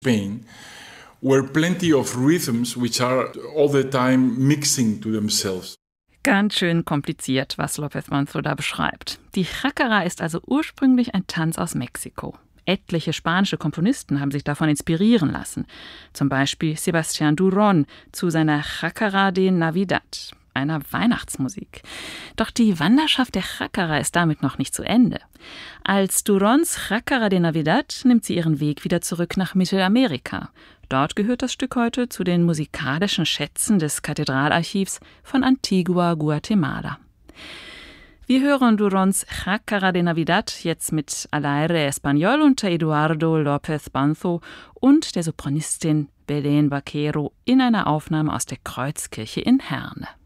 Spain, were plenty of rhythms which are all the time mixing to themselves. Ganz schön kompliziert, was López Manzo da beschreibt. Die Chácara ist also ursprünglich ein Tanz aus Mexiko. Etliche spanische Komponisten haben sich davon inspirieren lassen. Zum Beispiel Sebastián Durón zu seiner Chácara de Navidad, einer Weihnachtsmusik. Doch die Wanderschaft der Chácara ist damit noch nicht zu Ende. Als Duróns Chácara de Navidad nimmt sie ihren Weg wieder zurück nach Mittelamerika. Dort gehört das Stück heute zu den musikalischen Schätzen des Kathedralarchivs von Antigua, Guatemala. Wir hören Duróns Chácara de Navidad jetzt mit Al Aire Español unter Eduardo López Manzo und der Sopranistin Belén Vaquero in einer Aufnahme aus der Kreuzkirche in Herne.